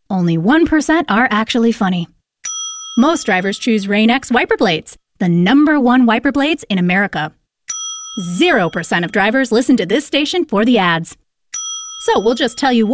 Only 1% are actually funny. Most drivers choose Rain-X wiper blades, the #1 wiper blades in America. 0% of drivers listen to this station for the ads. So we'll just tell you